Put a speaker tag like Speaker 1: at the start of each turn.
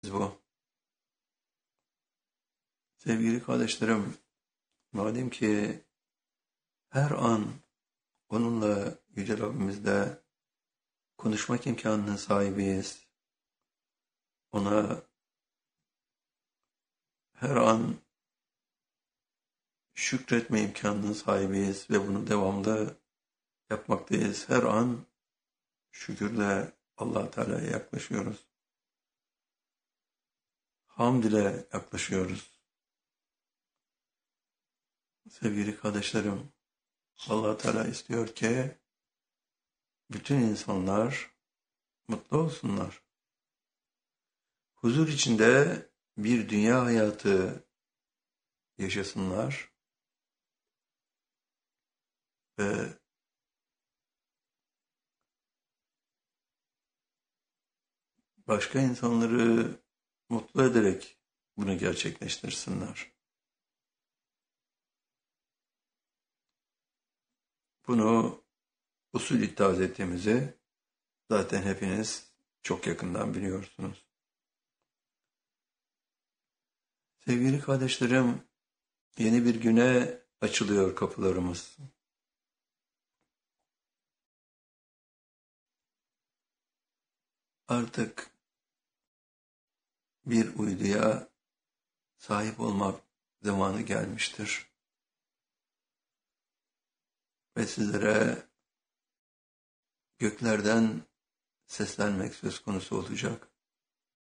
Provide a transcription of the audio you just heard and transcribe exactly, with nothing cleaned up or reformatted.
Speaker 1: bu. Sevgili kardeşlerim, madem ki her an onunla Yüce Rabbimizle konuşmak imkanının sahibiyiz, ona her an şükretme imkanının sahibiyiz ve bunu devamlı yapmaktayız. Her an şükürle Allah Teala'ya yaklaşıyoruz. Hamd ile yaklaşıyoruz. Sevgili kardeşlerim, Allah Teala istiyor ki bütün insanlar mutlu olsunlar. Huzur içinde bir dünya hayatı yaşasınlar ve başka insanları mutlu ederek bunu gerçekleştirsinler. Bunu usul ittihaz ettiğimizi zaten hepiniz çok yakından biliyorsunuz. Sevgili kardeşlerim, yeni bir güne açılıyor kapılarımız. Artık bir uyduya sahip olmak zamanı gelmiştir. Ve sizlere göklerden seslenmek söz konusu olacak.